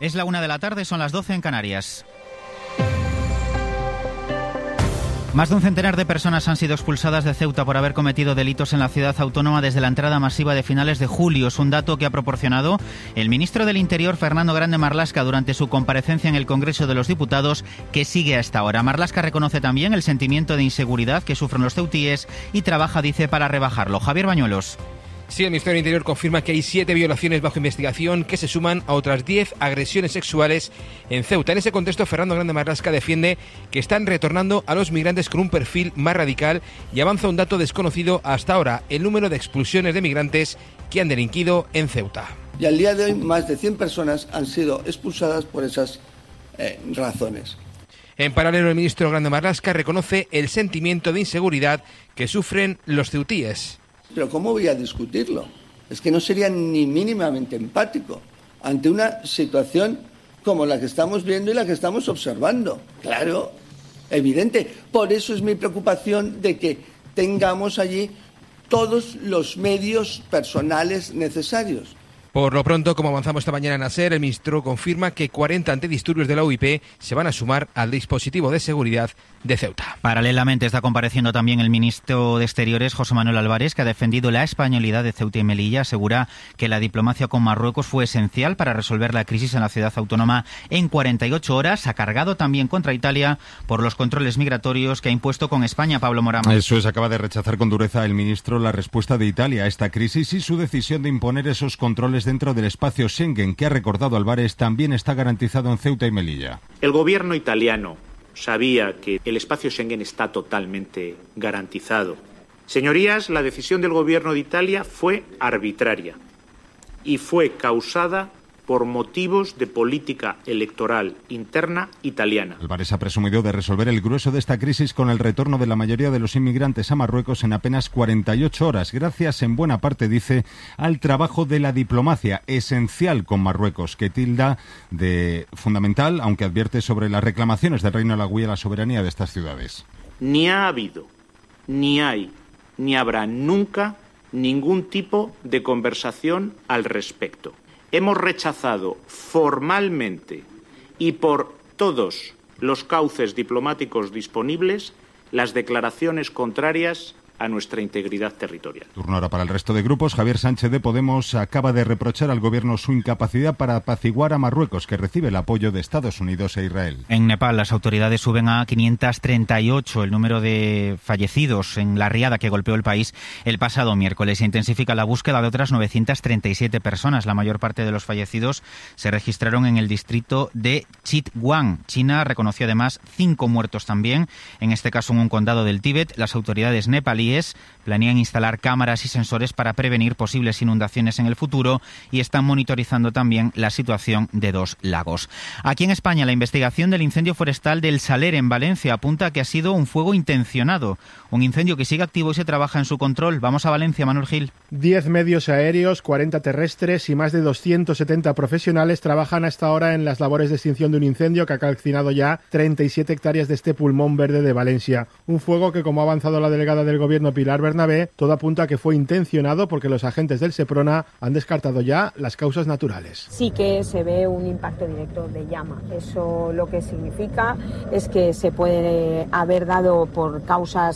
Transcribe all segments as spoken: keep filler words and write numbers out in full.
Es la una de la tarde, son las doce en Canarias. Más de un centenar de personas han sido expulsadas de Ceuta por haber cometido delitos en la ciudad autónoma desde la entrada masiva de finales de julio. Es un dato que ha proporcionado el ministro del Interior, Fernando Grande Marlaska, durante su comparecencia en el Congreso de los Diputados, que sigue a esta hora. Marlaska reconoce también el sentimiento de inseguridad que sufren los ceutíes y trabaja, dice, para rebajarlo. Javier Bañuelos. Sí, el Ministerio del Interior confirma que hay siete violaciones bajo investigación que se suman a otras diez agresiones sexuales en Ceuta. En ese contexto, Fernando Grande Marlaska defiende que están retornando a los migrantes con un perfil más radical y avanza un dato desconocido hasta ahora: el número de expulsiones de migrantes que han delinquido en Ceuta. Y al día de hoy, más de cien personas han sido expulsadas por esas eh, razones. En paralelo, el ministro Grande Marlaska reconoce el sentimiento de inseguridad que sufren los ceutíes. Pero ¿cómo voy a discutirlo? Es que no sería ni mínimamente empático ante una situación como la que estamos viendo y la que estamos observando. Claro, evidente. Por eso es mi preocupación de que tengamos allí todos los medios personales necesarios. Por lo pronto, como avanzamos esta mañana en ASER, el ministro confirma que cuarenta antidisturbios de la U I P se van a sumar al dispositivo de seguridad de Ceuta. Paralelamente está compareciendo también el ministro de Exteriores, José Manuel Álvarez, que ha defendido la españolidad de Ceuta y Melilla. Asegura que la diplomacia con Marruecos fue esencial para resolver la crisis en la ciudad autónoma en cuarenta y ocho horas. Ha cargado también contra Italia por los controles migratorios que ha impuesto con España. Pablo Morán. Eso es, acaba de rechazar con dureza el ministro la respuesta de Italia a esta crisis y su decisión de imponer esos controles dentro del espacio Schengen, que ha recordado Álvarez también está garantizado en Ceuta y Melilla. El gobierno italiano sabía que el espacio Schengen está totalmente garantizado. Señorías, la decisión del gobierno de Italia fue arbitraria y fue causada por motivos de política electoral interna italiana. Álvarez ha presumido de resolver el grueso de esta crisis con el retorno de la mayoría de los inmigrantes a Marruecos en apenas cuarenta y ocho horas, gracias en buena parte, dice, al trabajo de la diplomacia, esencial con Marruecos, que tilda de fundamental, aunque advierte sobre las reclamaciones del Reino de la Guía a la soberanía de estas ciudades. Ni ha habido, ni hay, ni habrá nunca ningún tipo de conversación al respecto. Hemos rechazado formalmente y por todos los cauces diplomáticos disponibles las declaraciones contrarias a nuestra integridad territorial. Turno ahora para el resto de grupos. Javier Sánchez de Podemos acaba de reprochar al gobierno su incapacidad para apaciguar a Marruecos, que recibe el apoyo de Estados Unidos e Israel. En Nepal, las autoridades suben a quinientos treinta y ocho el número de fallecidos en la riada que golpeó el país el pasado miércoles. Se intensifica la búsqueda de otras novecientas treinta y siete personas. La mayor parte de los fallecidos se registraron en el distrito de Chitwan. China reconoció además cinco muertos también, en este caso en un condado del Tíbet. Las autoridades nepalíes planean instalar cámaras y sensores para prevenir posibles inundaciones en el futuro y están monitorizando también la situación de dos lagos. Aquí en España, la investigación del incendio forestal del Saler en Valencia apunta a que ha sido un fuego intencionado, un incendio que sigue activo y se trabaja en su control. Vamos a Valencia, Manuel Gil. Diez medios aéreos, cuarenta terrestres y más de doscientos setenta profesionales trabajan hasta ahora en las labores de extinción de un incendio que ha calcinado ya treinta y siete hectáreas de este pulmón verde de Valencia. Un fuego que, como ha avanzado la delegada del Gobierno Pilar Bernabé, todo apunta a que fue intencionado porque los agentes del Seprona han descartado ya las causas naturales. Sí que se ve un impacto directo de llama. Eso lo que significa es que se puede haber dado por causas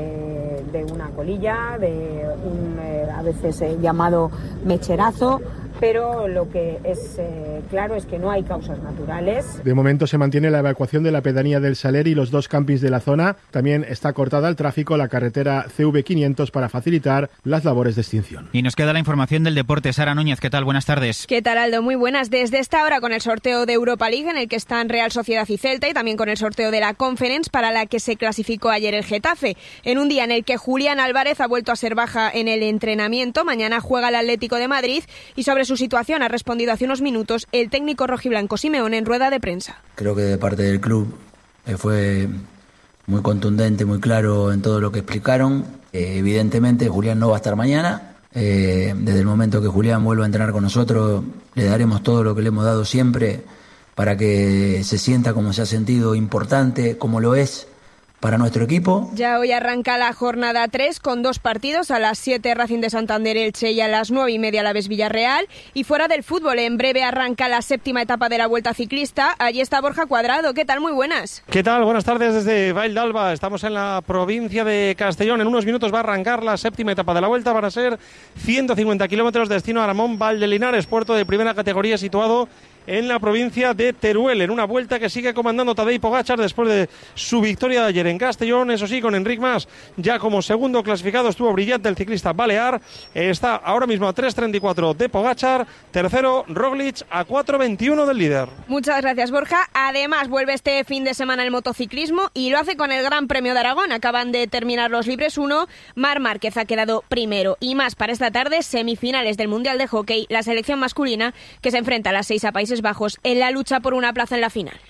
eh, de una colilla, de un eh, a veces eh, llamado mecherazo, pero lo que es eh, claro es que no hay causas naturales. De momento se mantiene la evacuación de la pedanía del Saler y los dos campings de la zona. También está cortada el tráfico la carretera C V quinientos para facilitar las labores de extinción. Y nos queda la información del deporte. Sara Núñez, ¿qué tal? Buenas tardes. ¿Qué tal, Aldo? Muy buenas. Desde esta hora con el sorteo de Europa League, en el que están Real Sociedad y Celta, y también con el sorteo de la Conference, para la que se clasificó ayer el Getafe. En un día en el que Julián Álvarez ha vuelto a ser baja en el entrenamiento. Mañana juega el Atlético de Madrid y sobre su situación ha respondido hace unos minutos el técnico rojiblanco Simeone en rueda de prensa. Creo que de parte del club eh, fue muy contundente, muy claro en todo lo que explicaron. Eh, evidentemente Julián no va a estar mañana. Eh, desde el momento que Julián vuelva a entrenar con nosotros, le daremos todo lo que le hemos dado siempre para que se sienta como se ha sentido, importante, como lo es para nuestro equipo. Ya hoy arranca la jornada tres con dos partidos, a las siete Racing de Santander Elche y a las nueve y media Alavés Villarreal. Y fuera del fútbol, en breve arranca la séptima etapa de la Vuelta Ciclista. Allí está Borja Cuadrado. ¿Qué tal? Muy buenas. ¿Qué tal? Buenas tardes desde Vall d'Alba. Estamos en la provincia de Castellón. En unos minutos va a arrancar la séptima etapa de la Vuelta. Van a ser ciento cincuenta kilómetros, destino a Aramón Valdelinares, puerto de primera categoría situado en la provincia de Teruel, en una vuelta que sigue comandando Tadej Pogačar después de su victoria de ayer en Castellón. Eso sí, con Enric Mas ya como segundo clasificado. Estuvo brillante el ciclista balear. Está ahora mismo a tres treinta y cuatro de Pogačar. Tercero, Roglic, a cuatro veintiuno del líder. Muchas gracias, Borja. Además, vuelve este fin de semana el motociclismo y lo hace con el Gran Premio de Aragón. Acaban de terminar los Libres uno. Marc Márquez ha quedado primero. Y más para esta tarde, semifinales del Mundial de Hockey, la selección masculina que se enfrenta a las seis a Países Bajos en la lucha por una plaza en la final.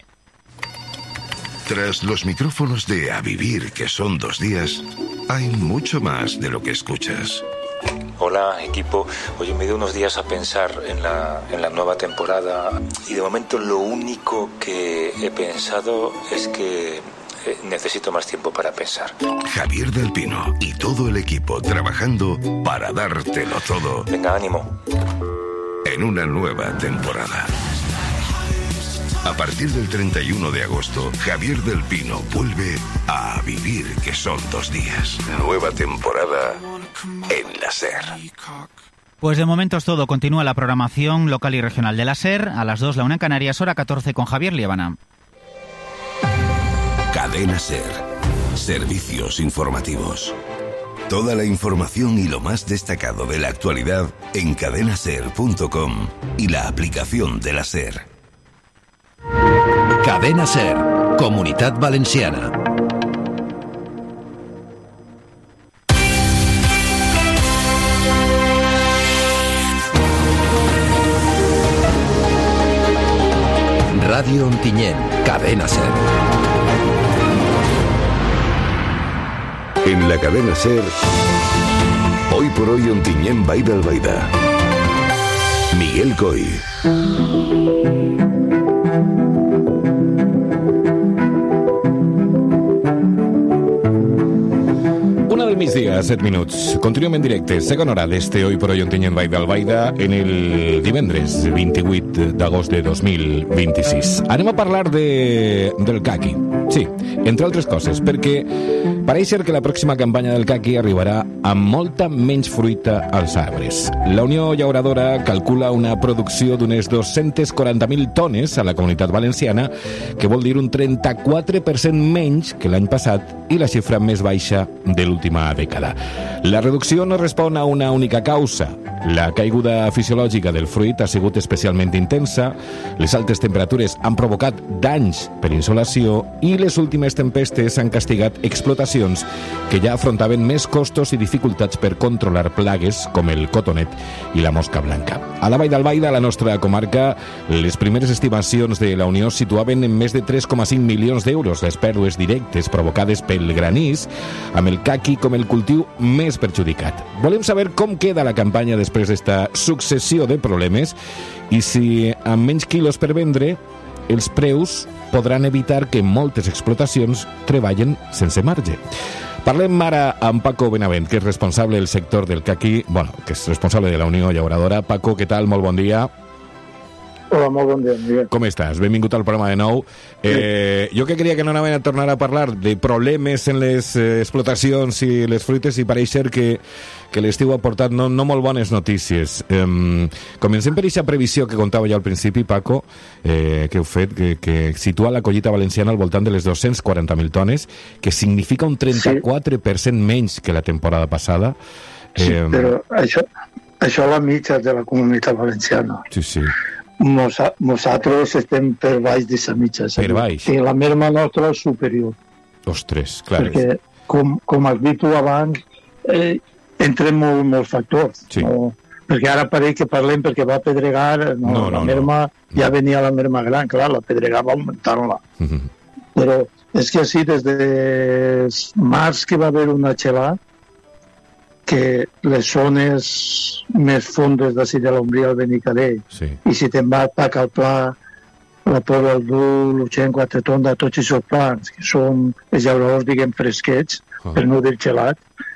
Tras los micrófonos de A Vivir, que son dos días, hay mucho más de lo que escuchas. Hola, equipo. Oye, me dio unos días a pensar en la, en la nueva temporada y de momento lo único que he pensado es que necesito más tiempo para pensar. Javier del Pino y todo el equipo trabajando para dártelo todo. Venga, ánimo. En una nueva temporada. A partir del treinta y uno de agosto, Javier del Pino vuelve a Vivir, que son dos días. Nueva temporada en la SER. Pues de momento es todo. Continúa la programación local y regional de la SER. A las dos, la una en Canarias, hora catorce, con Javier Liébana. Cadena SER. Servicios informativos. Toda la información y lo más destacado de la actualidad en cadena ser punto com y la aplicación de la SER. Cadena SER, Comunitat Valenciana. Radio Ontinyent, Cadena SER. En la cadena SER, hoy por hoy Ontinyent Vall d'Albaida. Miguel Coy. Una del migdia, set minuts. Continuem en directe, segona hora d'este Hoy por hoy Ontinyent Vall d'Albaida en el divendres vint-i-vuit d'agost de dos mil vint-i-sis. Anem a parlar de, del caqui. Sí, entre altres coses, perquè pareix ser que la pròxima campanya del caqui arribarà amb molta menys fruita als arbres. La Unió Llauradora calcula una producció d'unes dos-centes quaranta mil tones a la Comunitat Valenciana, que vol dir un trenta-quatre per cent menys que l'any passat i la xifra més baixa de l'última dècada. La reducció no respon a una única causa. La caiguda fisiològica del fruit ha sigut especialment intensa, les altes temperatures han provocat danys per insolació i les últimes tempestes han castigat explotacions que ja afrontaven més costos i dificultats per controlar plagues com el cotonet i la mosca blanca. A la Vall d'Albaida, la nostra comarca, les primeres estimacions de la Unió situaven en més de tres coma cinc milions d'euros les pèrdues directes provocades pel granís, amb el caqui com el cultiu més perjudicat. Volem saber com queda la campanya després d'esta successió de problemes i si amb menys quilos per vendre els preus podran evitar que moltes explotacions treballen sense marge. Parlem ara amb Paco Benavent, que és responsable del sector del caqui, bueno, que és responsable de la Unió Llauradora. Paco, què tal? Molt bon dia. Hola, molt bon dia, Miguel. Com estàs? Benvingut al programa de nou. Eh, jo que creia que no anaven a tornar a parlar de problemes en les eh, explotacions i les fruites i pareix ser que, que l'estiu ha portat no, no molt bones notícies. Eh, comencem per aquesta previsió que contava ja al principi, Paco, eh, que heu fet, que, que situa la collita valenciana al voltant de les dos-centes quaranta mil tones, que significa un trenta-quatre per cent menys que la temporada passada. Eh, sí, però això, això la mitja de la Comunitat Valenciana. Sí, sí. Nosa, nosaltres estem per baix d'aquesta mitja. Per baix? I la merma nostra és superior. Ostres, clar. Perquè, com, com has dit tu abans, eh, entren molt, molts factors. Sí. No? Perquè ara pareix que parlem perquè va pedregar, no, no, no, la merma, no. ja venia la merma gran, clar, la pedregar va augmentar-la. Mm-hmm. Però és que així, des de març que va haver una xelada, que les zones més fondes d'ací de l'Ombria al Benicadell, sí. i si te'n va atacar el pla, la Pobla del Dur, l'Uixent, Quatretonda, tots aquests plans, que són els llauradors, diguem, fresquets, uh-huh. per no dir gelat,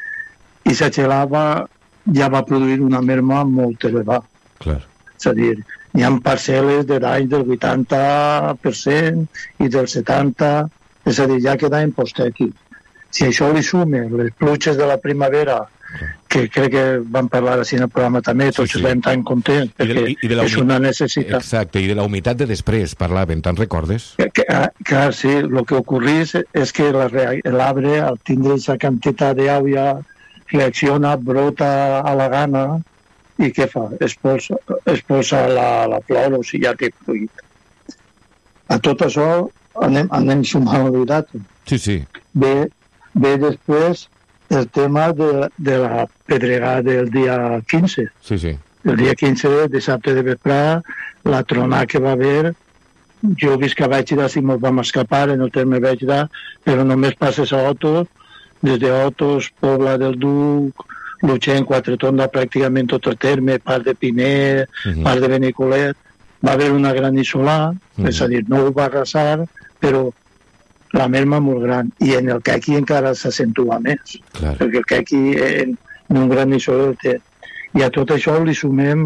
i la gelada ja va produir una merma molt elevada. Clar. És a dir, hi ha parcel·les de danys del vuitanta per cent i del setanta per cent, és a dir, ja queda en postequi. Si això li sume les pluges de la primavera, que crec que vam parlar així en el programa també, tots sí, sí. estem tan contents, perquè I de, i de és una necessitat. Exacte, i de la humitat de després parlaven, te'n recordes? Que, que, clar, sí, el que ocorrís és que l'arbre, al tindre aquesta quantitat d'aigua, reacciona, brota a la gana, i què fa? Expulsa, expulsa la, la flor, o sigui, ja té fruit. A tot això anem, anem sumant el dato. Sí, sí. Ve, ve després el tema de, de la pedregada del dia quinze. Sí, sí. El dia quinze, dissabte de vesprà, la tronada que va haver, jo visc a Bègida, si mos vam escapar en el terme Bègida, però només passes a Otos, des d'Otos, Pobla del Duc, l'Uixent, Quatretonda, pràcticament tot el terme, part de Piner, uh-huh. part de Benicolet, va haver una granissolà, uh-huh. és a dir, no ho va arrasar, però la merma molt gran, i en el Quequi encara s'accentua més, clar. Perquè el Quequi en, en un granissol el té. I a tot això li sumem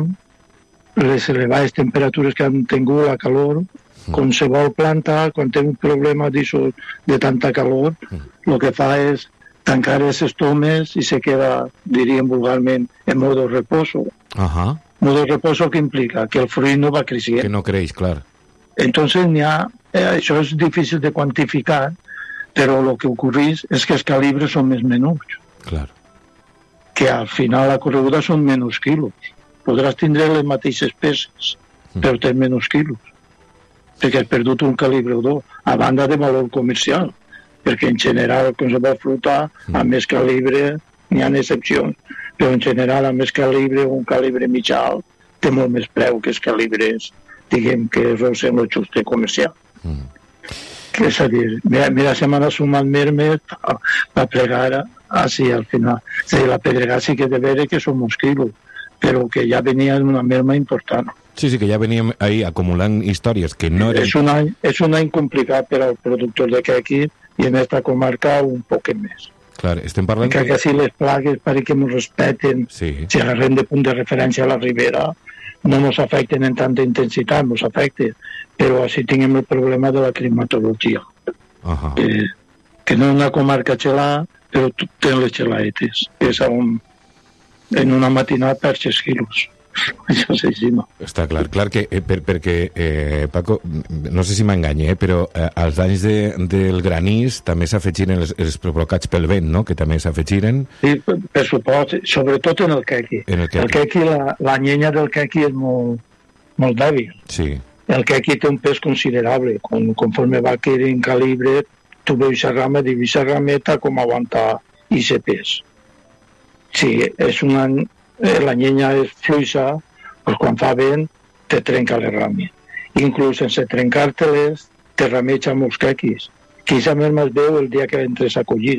les elevades temperatures que han tingut, la calor, mm. qualsevol planta, quan té un problema de tanta calor, el mm. que fa és tancar els estomes i se queda, diríem vulgarment, en modo reposo. Uh-huh. Modo reposo que implica que el fruit no va creixent. Que no creix, clar. Entonces n'hi ha, eh, això és difícil de quantificar, però el que ocorreix és que els calibres són més menuts. Clar. Que al final la correguda són menys quilos. Podràs tindre les mateixes peces, mm. però tens menys quilos. Perquè has perdut un calibre o dos, a banda de valor comercial. Perquè en general, quan se va frutar, mm. amb més calibre, n'hi ha excepcions, però en general, amb més calibre, un calibre mitjà alt, té molt més preu que els calibres, diguem, que rosen el juste comercial. Mm. Que és a dir, mira, mira se m'ha sumat mermes per plegar així al final. És a dir, la pedregada sí que de veure que són uns quilos, però que ja venia una merma important. Sí, sí, que ja veníem ahí acumulant històries que no eren... És un any, és un any complicat per al productor de quequi i en esta comarca un poc més. Clar, estem parlant... Que, que si les plagues, perquè ens respecten, sí. si agarrem de punt de referència a la ribera, no ens afecten en tanta intensitat, ens afecten, però així tinguem el problema de la climatologia. Uh-huh. Que, que no és una comarca xelà, però té les xelaetes, que és on en una matinada per sis quilos. Això és així, no? Està clar, clar que, eh, per, perquè, eh, Paco, no sé si m'enganye, eh, però eh, els danys de, del granís també s'afegiren els, els provocats pel vent, no?, que també s'afegiren. Sí, per, per supost, sobretot en el quequi. En el quequi, el quequi la, la llenya del quequi és molt, molt dèbil. Sí. El quequi té un pes considerable. Con, conforme va quedant calibre, tu veus la rama, dius la rameta com aguanta aquest pes. Sí, és una... la llenya és fluixa, doncs quan fa vent te trenca les rames. Inclús sense trencar-te-les te rameja molts quequis. Que aquesta merma es veu el dia que entres a collir.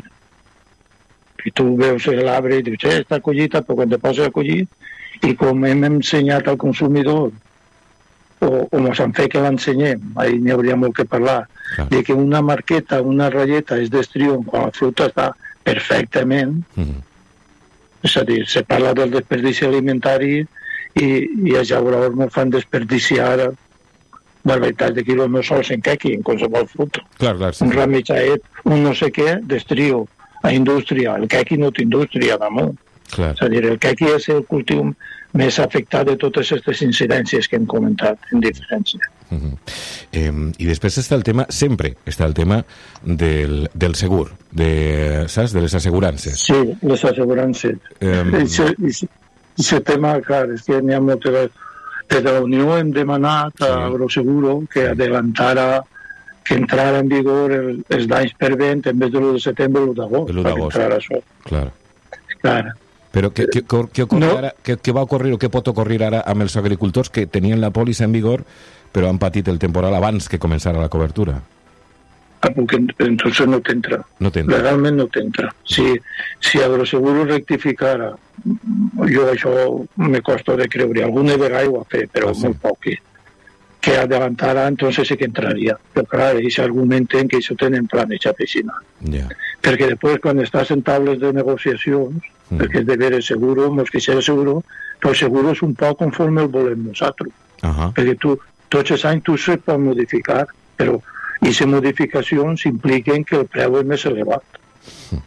I tu veus l'arbre i dius, eh, està collita, però quan te poses a collir, i com hem ensenyat al consumidor, o, o ens han fet que l'ensenyem, ahir n'hi hauria molt que parlar, ah. de que una marqueta, una ratlleta és d'estrió quan la fruita està perfectament, mm. és a dir, se parla del desperdici alimentari i, i els llauradors no fan desperdiciar barbaritats de quilos no sols en quequi, en qualsevol fruta. Clar, clar, sí. Un ramitxaet, un no sé què, d'estrio, a indústria. El quequi no té indústria damunt. Clar. És a dir, el quequi és el cultiu més afectat de totes aquestes incidències que hem comentat, en diferència. Uh-huh. eh, I després està el tema, sempre està el tema del, del segur, de, saps? De les assegurances. Sí, les assegurances. Um... Aquest tema, clar, és que n'hi ha moltes... Des de la Unió hem demanat a Agroseguro que adelantara, que entrara en vigor el, els danys per vent en vez de l'u de setembre o l'u d'agost. L'u d'agost, clar. Clar. Però què, què, què, no. ara, què, què va ocórrer o què pot ocórrer ara amb els agricultors que tenien la pòlissa en vigor però han patit el temporal abans que començara la cobertura? Ah, perquè entonces no t'entra. No t'entra. Legalment no t'entra. Si, si Agroseguro rectificara, jo això me costa de creure. Alguna vegada ho ha fet, però ah, sí. molt poc. que adelantara, entonces sí que entraria. Però clar, ells argumenten que això tenen planejat així. Yeah. Perquè després, quan estàs en taules de negociacions, mm. perquè és de veure seguro, mos queixera seguro, però el seguro és un poc conforme el volem nosaltres. Uh-huh. Perquè tu, tots els anys tu se pot modificar, però aquestes modificacions impliquen que el preu és més elevat. Mm.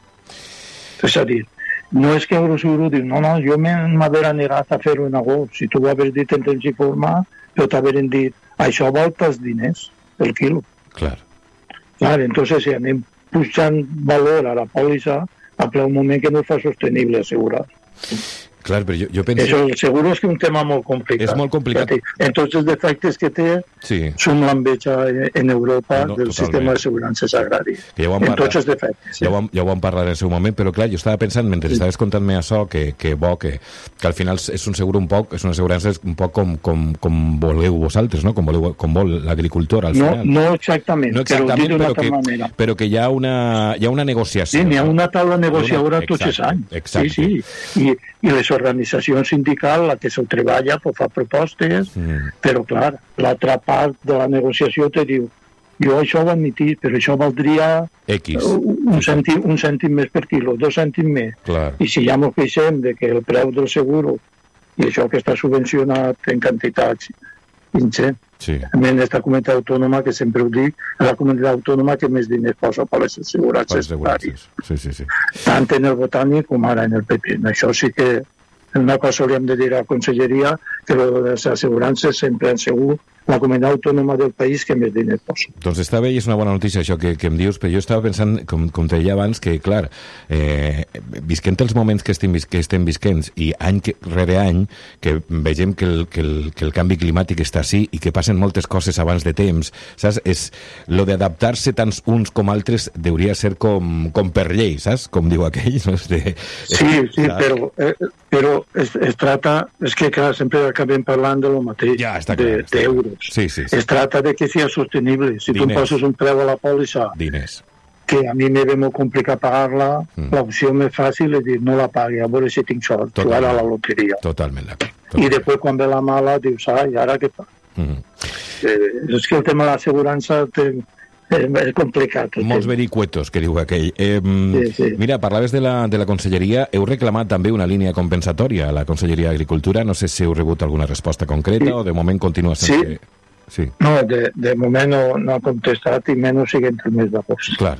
És a dir, no és que Euroseguro diu, no, no, jo m'haver negat a fer-ho en agost. Si tu ho haver dit en temps i forma, però t'haveren dit, això val pels diners, el quilo. Clar. Clar, entonces si anem pujant valor a la pòlissa, a un moment que no fa sostenible assegurar. Clar, però jo, jo penso... Això seguro és que és un tema molt complicat. És molt complicat. En tots els defectes que té, sí. som l'enveja en Europa no, no, del totalment. Sistema d'assegurances agrari. Ja en tots els defectes. Sí. Ja, ho vam, ja ho vam parlar en el seu moment, però clar, jo estava pensant, mentre sí. estaves contant-me això, que, que bo, que, que al final és un seguro un poc, és una assegurança un poc com, com, com voleu vosaltres, no? Com, voleu, com vol l'agricultor, al no, final. No exactament, no exactament però, però, que, manera. però que hi ha una, hi ha una negociació. Sí, hi ha una taula negociadora una... tots els anys. Exacte. Sí, sí. I, i les organitzacions sindicals, la que se'l treballa, pues, fa propostes, mm. però clar, l'altra part de la negociació te diu, jo això ho admitir, però això valdria X. un, cèntim, un cèntim més per quilo, dos cèntims més. Clar. I si ja ens queixem de que el preu del seguro i això que està subvencionat en quantitats ingent, sí. en aquesta comunitat autònoma, que sempre ho dic, és la comunitat autònoma que més diners posa per les assegurances. Sí, sí, sí. Tant en el botànic com ara en el P P. Això sí que una cosa li hem de dir a la conselleria, que les assegurances sempre han sigut la comunitat autònoma del país que més diners posa. Doncs està bé i és una bona notícia això que, que em dius, però jo estava pensant, com, com te deia abans, que clar, eh, visquent els moments que estem, que estem visquent i any que, rere any, que vegem que el, que, el, que el canvi climàtic està així i que passen moltes coses abans de temps, saps? És, lo d'adaptar-se tant uns com altres hauria ser com, com per llei, saps? Com diu aquell. No? De, sí, sí, clar. però, eh, però es, es trata, és que clar, sempre acabem parlant de lo mateix, ja, està clar, de, d'euros. Sí, sí, sí. Es trata de que sea sostenible. Si Diners. tu poses un preu a la pòlissa Diners. que a mi me ve molt complicat pagar-la, mm. l'opció més fàcil és dir no la pagui, a veure si tinc sort, jugar a la loteria. Totalment d'acord. I després quan ve la mala dius, ah, i ara què fa? Mm. Eh, és que el tema de l'assegurança té... és complicat. Molts vericuetos, que diu aquell. Eh, sí, sí. Mira, parlaves de la, de la conselleria. Heu reclamat també una línia compensatòria a la Conselleria d'Agricultura. No sé si heu rebut alguna resposta concreta sí. o de moment continua sense... Sí. Sí. No, de, de moment no, no ha contestat i menys siguent el mes d'agost. Clar.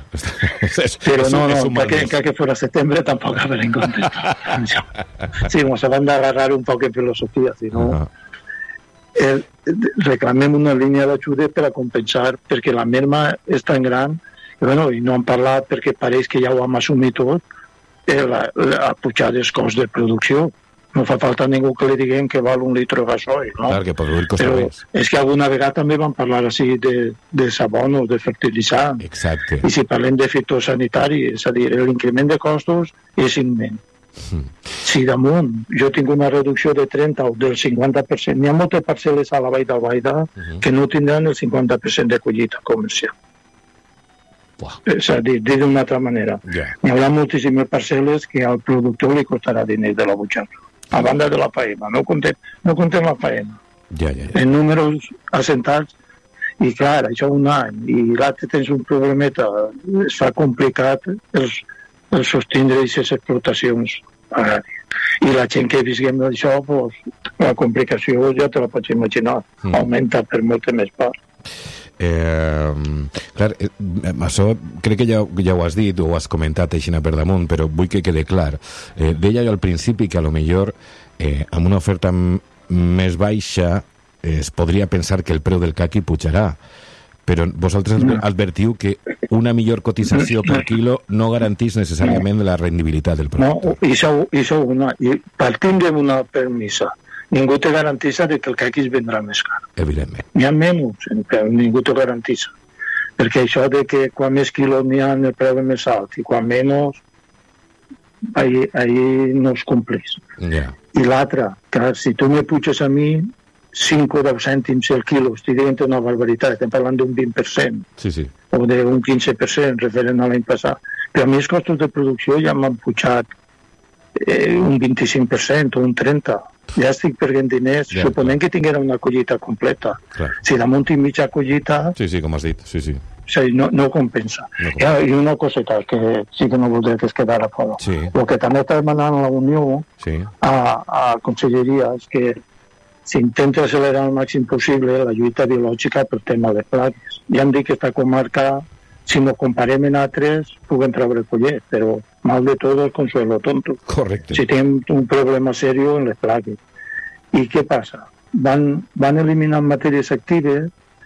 Però no, no, que, que, que fuera septiembre tampoco habrán contestado. Sí, nos van a agarrar un poco de filosofía, si no... Uh-huh. Eh, reclamem una línia d'ajuda per a compensar, perquè la merma és tan gran, i, bueno, i no han parlat perquè pareix que ja ho hem assumit tot, eh, la, la pujar dels costs de producció. No fa falta ningú que li diguem que val un litre de gasoil, no? Clar, que produir costa Però més. És que alguna vegada també van parlar així de, de sabon o de fertilitzant. Exacte. I si parlem de fitosanitari, és a dir, l'increment de costos és immens. Mm. Si damunt jo tinc una reducció de trenta o del cinquanta per cent, n'hi ha moltes parcel·les a la Vall d'Albaida uh-huh. que no tindran el cinquanta per cent de collita comercial. Wow. És a dir, dit d'una altra manera. Yeah. N'hi haurà moltíssimes parcel·les que al productor li costarà diners de la butxaca. A banda de la faena, no contem, no contem la faena. Yeah, yeah, yeah. En números assentats, i clar, això un any, i l'altre tens un problemeta, es fa complicat els el sostindre aquestes explotacions agràries. I la gent que visquem d'això, pues, la complicació ja te la pots imaginar, mm. augmenta per molta més part. Eh, clar, eh, això crec que ja, ja ho has dit o ho has comentat així per damunt, però vull que quede clar. Eh, deia jo al principi que a lo millor eh, amb una oferta m- més baixa eh, es podria pensar que el preu del caqui pujarà, però vosaltres advertiu que una millor cotització per quilo no garantís necessàriament la rendibilitat del producte. No, això, això una, i partim d'una permissa. Ningú te garantitza que el caqui es vendrà més car. Evidentment. N'hi ha menys, però ningú te garantitza. Perquè això de que quan més quilos n'hi ha el preu és més alt i quan menys, ahí, ahí no es compleix. Yeah. I l'altra, que si tu me puges a mi cinc o deu cèntims el quilo, estic dient una barbaritat, estem parlant d'un vint per cent sí, sí. o d'un quinze per cent referent a l'any passat, però a mi els costos de producció ja m'han pujat eh, un vint-i-cinc per cent o un trenta per cent. ja estic perdent diners, Ja, suponent que tinguera una collita completa. Clar. Si damunt tinc mitja collita, Sí, sí, com has dit, sí, sí. o sigui, no, no compensa. No Ja, I una coseta que sí que no voldria que es quedara fora. Sí. El que també està demanant la Unió Sí. a, a Conselleria és que s'intenta accelerar al màxim possible la lluita biològica per tema de plagues. Ja em dic que esta comarca, si no comparem en altres, puguem treure collet, però mal de tot el consuelo tonto. Correcte. Si tenim un problema serio en les plagues. I què passa? Van, van eliminant matèries actives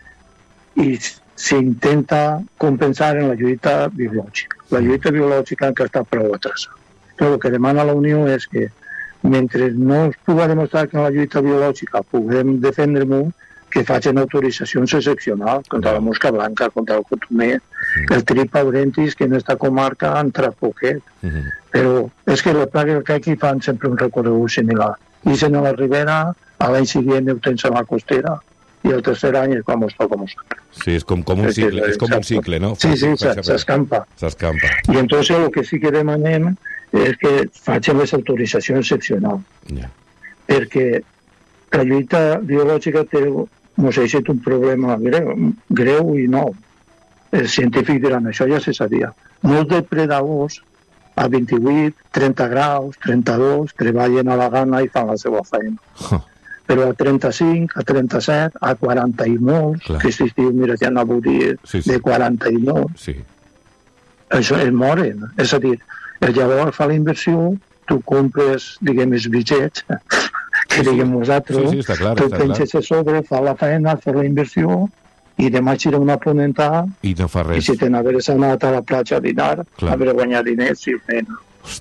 i s'intenta compensar en la lluita biològica. La lluita biològica encara està prou atrasada. Però el que demana la Unió és que mentre no es pugui demostrar que en la lluita biològica puguem defendre-nos, que facin autoritzacions excepcionals contra la mosca blanca, contra el cotoner, el tripa aurentis, que en esta comarca ha entrat poquet. Però és que les plagues que aquí fan sempre un recorregut similar. Ixen a la ribera, a l'any següent ho tens a la costera, i el tercer any és quan mos toca mos. Sí, és com, com un cicle, és com un cicle, no? Sí, sí, s'escampa. S'escampa. I entonces el que sí que demanem és que facin les autoritzacions excepcionals. Ja. Perquè la lluita biològica té, mos ha estat un problema greu, greu i nou. Els científics diran, això ja se sabia. Molts depredadors a vint-i-vuit, trenta graus, trenta-dos, treballen a la gana i fan la seva feina. Huh. Però a trenta-cinc, a trenta-set, a quaranta i molts, Clar. que si estiu, mira, ja anava a dir, Sí, sí. de quaranta i molts, Sí. això es moren. És a dir, el llavors fa la inversió, tu compres, diguem, els bitllets, que diguem nosaltres, Sí, sí, està clar, tu està penses a sobre, fa la feina, fa la inversió, i demà tira una ponentada, I no fa i res. si te n'haveres anat a la platja a dinar, Clar. haver guanyat diners, sí, nena.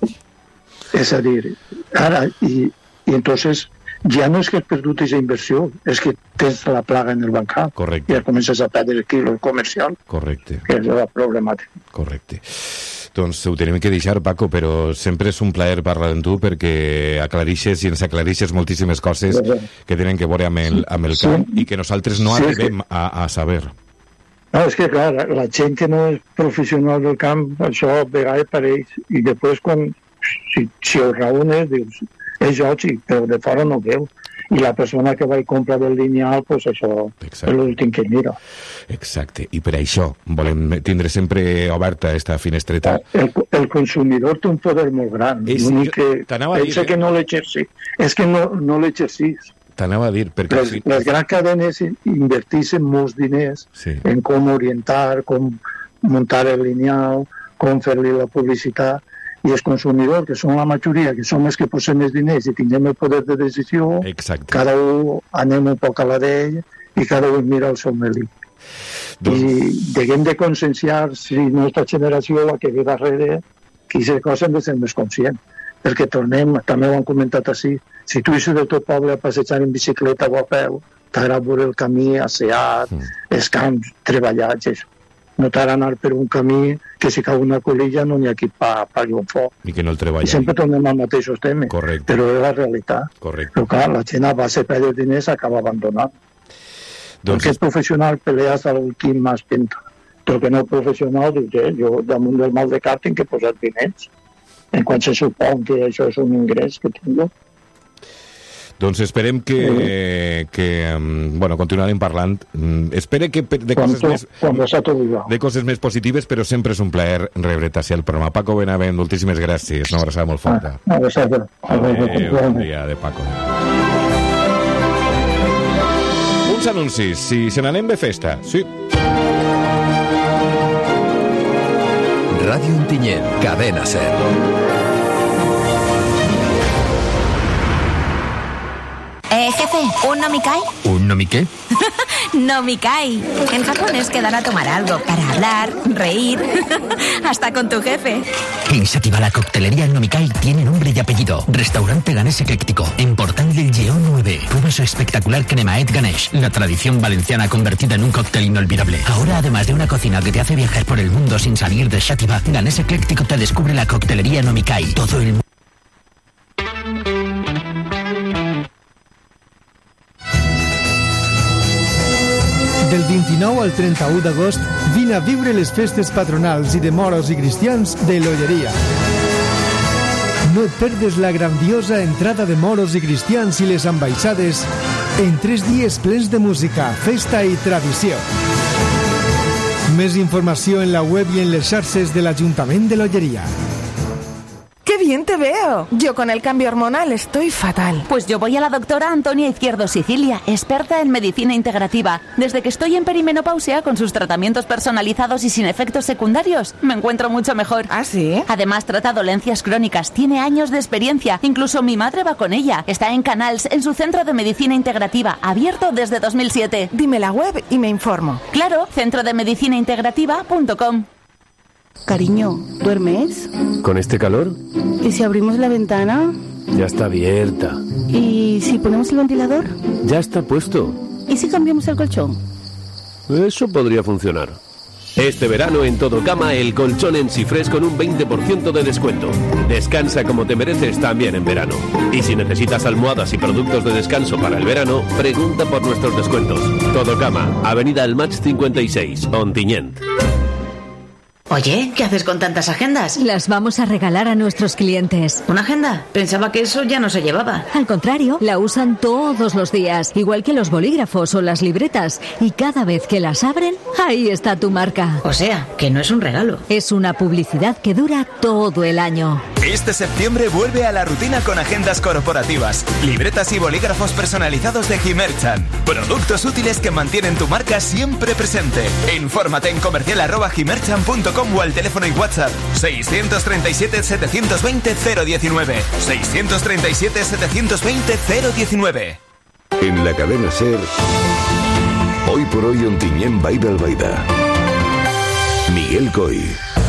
És a dir, ara, i, i entonces, ja no és que has perdut aquesta inversió, és que tens la plaga en el bancal. Correcte. I ja comences a perdre el quilo comercial, Correcte, que és la problemàtica. correcte. Doncs ho tenim que deixar, Paco, però sempre és un plaer parlar amb tu perquè aclarixes i ens aclarixes moltíssimes coses que tenen que veure amb el, amb el camp i que nosaltres no Sí, és arribem a, a saber. No, és que, clar, la gent que no és professional del camp, això a vegades pareix, i després quan, si, si ho raones, dius, és lògic, però de fora no veu. I la persona que va i compra del lineal, pues això Exacte. és l'últim que mira. Exacte, i per això volem tindre sempre oberta esta finestreta. El, el consumidor té un poder molt gran. És- L'únic que t'anava a dir, pensa eh? que no l'exercís. És que no, no l'exercís. T'anava a dir, perquè... Les, si- les grans cadenes inverteixen molts diners Sí. en com orientar, com muntar el lineal, com fer-li la publicitat, i els consumidors, que són la majoria, que som els que posem els diners i tinguem el poder de decisió, Exacte. cada un anem un poc a la d'ell i cada un mira el seu melí. Doncs- I haguem de conscienciar, si nostra generació, la que ve darrere, que aquestes coses hem de ser més conscients. Perquè tornem, també ho han comentat així, si tu eixes del teu poble a passejar en bicicleta o a peu, t'agrada veure el camí asseat, Mm. els camps treballats, això. No t'agrada anar per un camí que si cau una colilla no n'hi ha qui pa, pagui un foc. I que no el I treballa. sempre tornem als mateixos temes. Correcte. Però és la realitat. Correcte. Però clar, la gent a base de perdre diners acaba abandonant. Doncs Perquè és professional pelea hasta l'últim mà espenta. Però que no és professional, dius, eh, jo damunt del mal de cap tinc que posar diners. En quan se supon que això és un ingrés que tinc. Doncs esperem que, que um, bueno, continuarem parlant. Mm, espere que per- de Quan, coses tu, més quan vas a t'obligar. de coses més positives, però sempre és un plaer rebre't així al programa. Paco Benavent, moltíssimes gràcies. Una abraçada molt forta. Ah, no, no, Adéu, bon dia de Paco. Uns anuncis, si se n'anem de festa. Sí. Radio Ontinyent, Cadena Ser. Eh, jefe, ¿un nomikai? ¿Un nomiqué? Nomikai. En japonés quedar a tomar algo para hablar, reír, hasta con tu jefe. En Sativá Coctelería Nomikai tiene nombre y apellido. Restaurante ganés ecléctico, en Portal del Lleón nueve. Prueba su espectacular cremaet ganesh, la tradición valenciana convertida en un cóctel inolvidable. Ahora, además de una cocina que te hace viajar por el mundo sin salir de Sativá, Ganés Ecléctico te descubre la coctelería Nomikai. Todo el mundo. Del vint-i-nou al trenta-u d'agost, vine a viure les festes patronals i de moros i cristians de l'Olleria. no et perdes la grandiosa entrada de moros i cristians i les ambaixades en tres dies plens de música, festa i tradició. Més informació en la web i en les xarxes de l'Ajuntament de l'Olleria. ¡Qué bien te veo! Yo con el cambio hormonal estoy fatal. Pues yo voy a la doctora Antonia Izquierdo Sicilia, experta en medicina integrativa. Desde que estoy en perimenopausia, con sus tratamientos personalizados y sin efectos secundarios, me encuentro mucho mejor. ¿Ah, sí? Además, trata dolencias crónicas, tiene años de experiencia. Incluso mi madre va con ella. Está en Canals, en su centro de medicina integrativa, abierto desde dos mil siete. Dime la web y me informo. Claro, centro de medicina integrativa punto com. Cariño, ¿duermes? ¿Con este calor? ¿Y si abrimos la ventana? Ya está abierta. ¿Y si ponemos el ventilador? Ya está puesto. ¿Y si cambiamos el colchón? Eso podría funcionar. Este verano en Todo Cama el colchón en Sifres con un veinte por ciento de descuento. Descansa como te mereces también en verano. Y si necesitas almohadas y productos de descanso para el verano, pregunta por nuestros descuentos. Todo Cama, Avenida El Match cincuenta y seis, Ontinyent. Oye, ¿qué haces con tantas agendas? Las vamos a regalar a nuestros clientes. ¿Una agenda? Pensaba que eso ya no se llevaba. Al contrario, la usan todos los días, igual que los bolígrafos o las libretas. Y cada vez que las abren, ahí está tu marca. O sea, que no es un regalo. Es una publicidad que dura todo el año. Este septiembre vuelve a la rutina con agendas corporativas, libretas y bolígrafos personalizados de Himerchan. Productos útiles que mantienen tu marca siempre presente. Infórmate en comercial arroba himerchan punto com o al teléfono y WhatsApp seiscientos treinta y siete, setecientos veinte, cero diecinueve. seiscientos treinta y siete, setecientos veinte, cero diecinueve. En la cadena SER, hoy por hoy Ontinyent Baida Albaida. Miguel Coy.